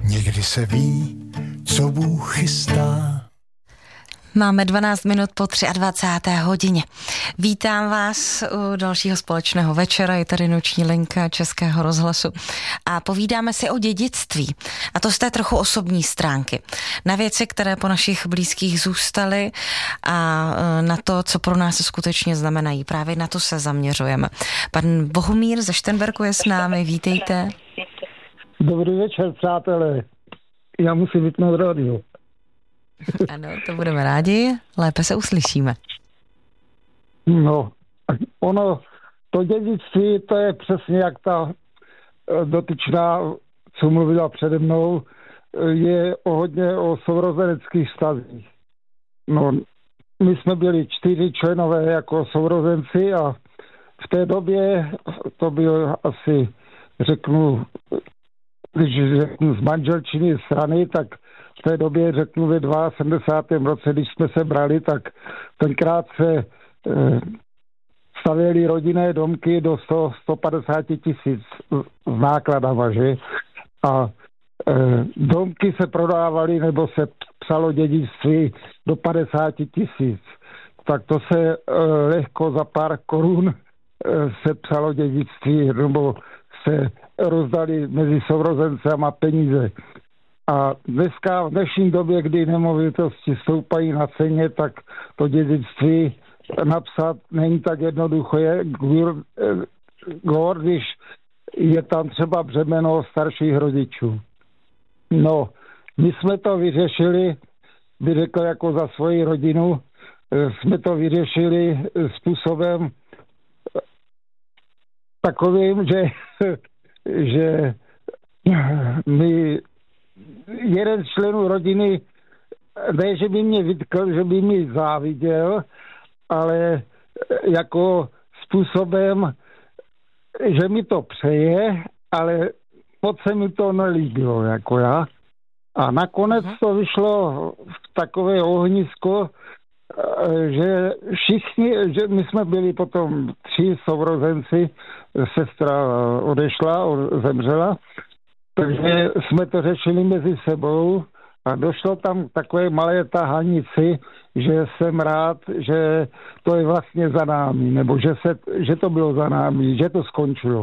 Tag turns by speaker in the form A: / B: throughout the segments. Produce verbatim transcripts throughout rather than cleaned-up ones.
A: Někdy se ví, co Bůh chystá.
B: Máme dvanáct minut po dvacáté třetí hodině. Vítám vás u dalšího společného večera, je tady noční linka Českého rozhlasu a povídáme si o dědictví. A to z té trochu osobní stránky. Na věci, které po našich blízkých zůstaly a na to, co pro nás skutečně znamenají. Právě na to se zaměřujeme. Pan Bohumír ze Šternberku je s námi, vítejte.
C: Dobrý večer, přátelé. Já musím vypnout rádio.
B: Ano, to budeme rádi, lépe se uslyšíme.
C: No, ono, to dědictví, to je přesně jak ta dotyčná, co mluvila přede mnou, je o hodně o sourozeneckých vztazích. No, my jsme byli čtyři členové jako sourozenci a v té době, to bylo asi, řeknu, když řeknu z manželčiny strany, tak v té době, řeknu, ve sedmdesátém druhém roce, když jsme se brali, tak tenkrát se e, stavěly rodinné domky do sto až sto padesát tisíc s nákladama, že? A e, domky se prodávaly, nebo se psalo dědictví do padesát tisíc. Tak to se e, lehko za pár korun e, se psalo dědictví, nebo se rozdali mezi sourozencema peníze. A dneska, v dnešní době, kdy nemovitosti stoupají na ceně, tak to dědictví napsat není tak jednoduché, když je tam třeba břemeno starších rodičů. No, my jsme to vyřešili, by řekl jako za svoji rodinu, jsme to vyřešili způsobem takovým, že, že my jeden z členů rodiny, ne, že by mě vytkl, že by mi záviděl, ale jako způsobem, že mi to přeje, ale moc se mi to nelíbilo, jako já. A nakonec to vyšlo v takové ohnisko, že všichni, že my jsme byli potom tři sourozenci, sestra odešla, zemřela, takže jsme to řešili mezi sebou a došlo tam k takové malé tahanici, že jsem rád, že to je vlastně za námi, nebo že, se, že to bylo za námi, že to skončilo.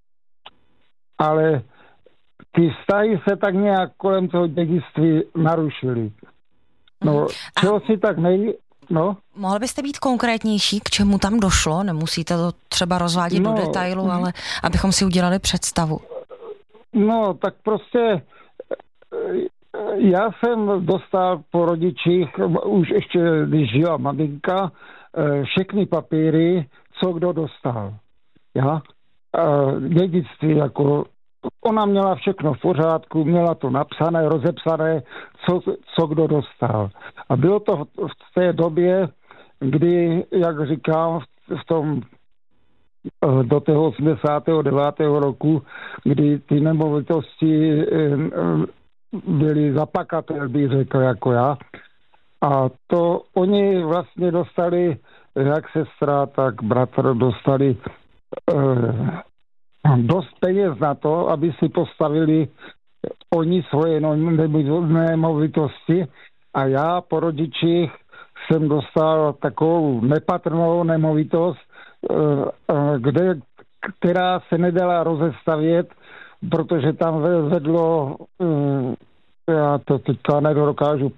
C: Ale ty vztahy se tak nějak kolem toho dědictví narušily. No, čeho si tak nej... No?
B: Mohl byste být konkrétnější, k čemu tam došlo? Nemusíte to třeba rozvádět no, do detailu, ale abychom si udělali představu.
C: No, tak prostě já jsem dostal po rodičích, už ještě když žila maminka, všechny papíry, co kdo dostal. Já? Dědictví, jako ona měla všechno v pořádku, měla to napsané, rozepsané, co, co kdo dostal. A bylo to v té době, kdy, jak říkám, v tom do toho osmdesátého devátého roku, kdy ty nemovitosti byly zapakatel, bych řekl, jako já. A to oni vlastně dostali, jak sestra, tak bratr dostali eh, dost peněz na to, aby si postavili oni svoje nemovitosti a já po rodičích jsem dostal takovou nepatrnou nemovitost, kde, která se nedala rozestavět, protože tam vedlo, já to teďka nedokážu